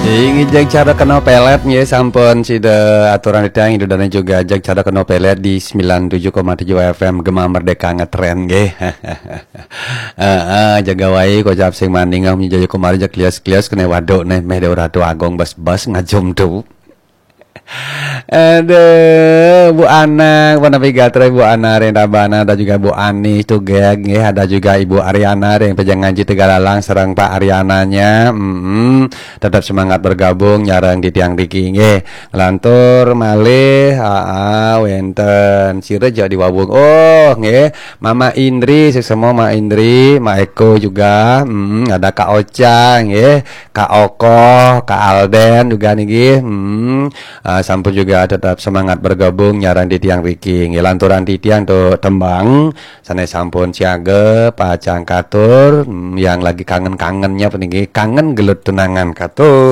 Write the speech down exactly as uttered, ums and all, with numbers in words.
Ingin jag cara kena pelet ya sampun sida aturan ditang itu dan juga jag cara kena pelet di sembilan puluh tujuh koma tujuh F M Gema Merdeka ngetren nggih. Heeh, jaga wae kocap sing manding ngam jaga kemari jag klias-klias kena waduk neh meh ora tu agong bas-bas ngajum tu. Aduh, Bu Ana, Bu Navigator, Bu Ana, Renda Bana, dan juga Bu Ani, itu geng, ya, ada juga Ibu Ariana, yang pejang ngaji Tegalalang, serang Pak Ariananya, mm, tetap semangat bergabung, nyarang di tiang Riki, ya, lantur, malih, aa, wenten, sireja di wabung, oh, ya, Mama Indri, semua Mama Indri, Ma Eko juga, mm, ada Kak Ocang, ya, Kak Oko, Kak Alden juga nih, hmm, uh, sampun juga tetap semangat bergabung nyarang di tiang Riki ngilanturan di tiang tuh tembang sana sampun siaga pacang katur hmm, yang lagi kangen-kangennya peninggi kangen gelut tunangan katur.